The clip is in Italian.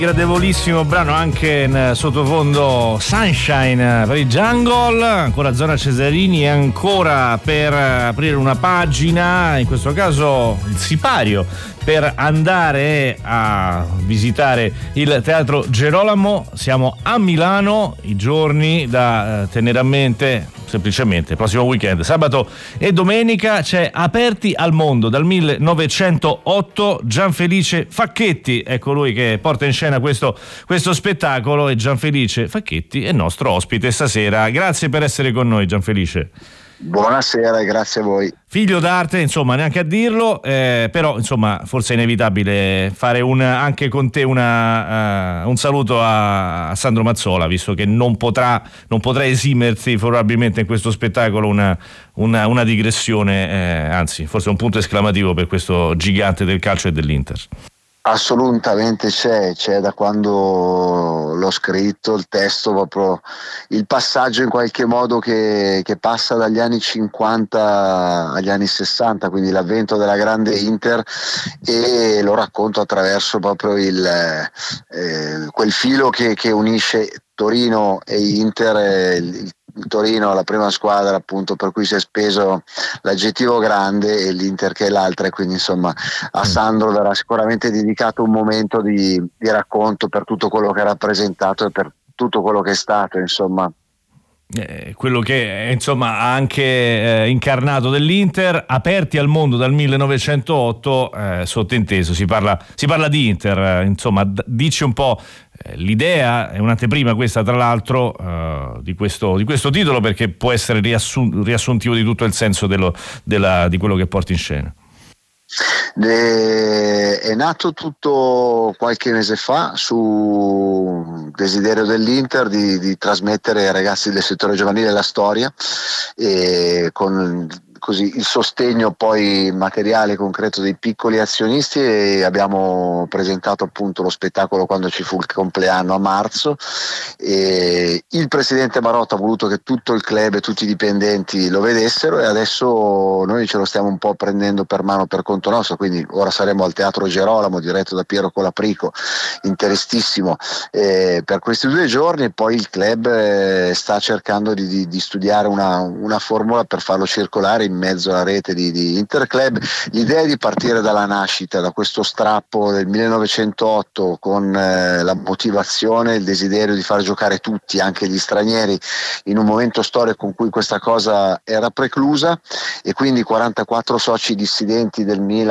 Gradevolissimo brano anche in sottofondo Sunshine per i Jungle, ancora Zona Cesarini e ancora per aprire una pagina, in questo caso il sipario, per andare a visitare il Teatro Gerolamo. Siamo a Milano, i giorni da tenere a mente, semplicemente prossimo weekend, sabato e domenica c'è Aperti al Mondo dal 1908. Gianfelice Facchetti è colui che porta in scena questo spettacolo, e Gianfelice Facchetti è nostro ospite stasera. Grazie per essere con noi, Gianfelice. Buonasera e grazie a voi. Figlio d'arte, insomma, neanche a dirlo, però insomma forse è inevitabile fare anche con te un saluto a Sandro Mazzola, visto che non potrà esimersi probabilmente in questo spettacolo una digressione, anzi forse un punto esclamativo per questo gigante del calcio e dell'Inter. Assolutamente c'è da quando l'ho scritto il testo, proprio il passaggio in qualche modo che passa dagli anni 50 agli anni 60, quindi l'avvento della grande Inter, e lo racconto attraverso proprio quel filo che unisce Torino e Inter. Il Torino, la prima squadra appunto per cui si è speso l'aggettivo grande, e l'Inter che è l'altra, e quindi insomma a Sandro verrà sicuramente dedicato un momento di racconto per tutto quello che ha rappresentato e per tutto quello che è stato, insomma. Quello che insomma ha anche incarnato dell'Inter. Aperti al mondo dal 1908, sottinteso si parla di Inter, insomma dici un po' l'idea. È un'anteprima questa, tra l'altro, di questo titolo, perché può essere riassuntivo di tutto il senso di quello che porti in scena. È nato tutto qualche mese fa su desiderio dell'Inter di trasmettere ai ragazzi del settore giovanile la storia, e con così il sostegno poi materiale concreto dei piccoli azionisti, e abbiamo presentato appunto lo spettacolo quando ci fu il compleanno a marzo, e il presidente Marotta ha voluto che tutto il club e tutti i dipendenti lo vedessero, e adesso noi ce lo stiamo un po' prendendo per mano per conto nostro, quindi ora saremo al Teatro Gerolamo diretto da Piero Colaprico, interestissimo, per questi 2 giorni, e poi il club sta cercando di studiare una formula per farlo circolare in mezzo alla rete di Interclub. L'idea è di partire dalla nascita, da questo strappo del 1908, con la motivazione, il desiderio di far giocare tutti, anche gli stranieri, in un momento storico in cui questa cosa era preclusa, e quindi 44 soci dissidenti del Milan